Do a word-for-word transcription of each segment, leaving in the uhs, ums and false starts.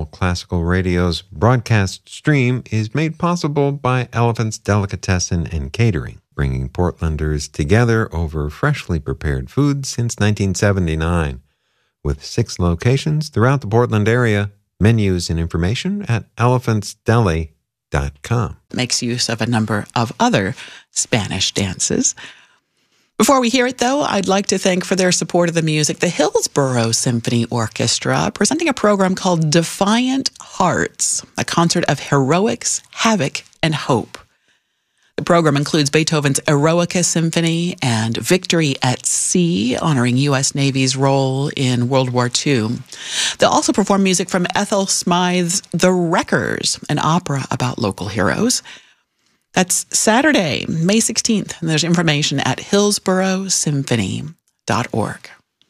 All Classical Radio's broadcast stream is made possible by Elephant's Delicatessen and Catering, bringing Portlanders together over freshly prepared food since nineteen seventy-nine. With six locations throughout the Portland area, menus and information at elephants deli dot com. Makes use of a number of other Spanish dances. Before we hear it, though, I'd like to thank for their support of the music the Hillsborough Symphony Orchestra, presenting a program called Defiant Hearts, a concert of heroics, havoc, and hope. The program includes Beethoven's Eroica Symphony and Victory at Sea, honoring U S Navy's role in World War Two. They'll also perform music from Ethel Smythe's The Wreckers, an opera about local heroes. That's Saturday, May sixteenth, and there's information at hillsborough symphony dot org.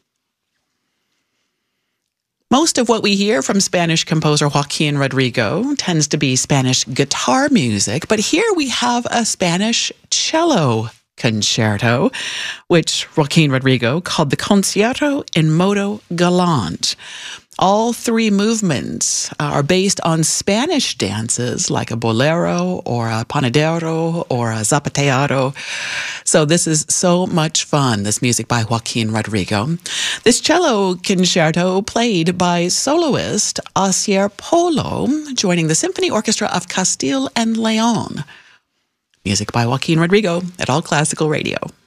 Most of what we hear from Spanish composer Joaquin Rodrigo tends to be Spanish guitar music, but here we have a Spanish cello concerto, which Joaquin Rodrigo called the Concierto in Modo Galante. All three movements are based on Spanish dances like a bolero or a panadero or a zapateado. So this is so much fun, this music by Joaquin Rodrigo. This cello concerto played by soloist Asier Polo, joining the Symphony Orchestra of Castile and Leon. Music by Joaquin Rodrigo at All Classical Radio.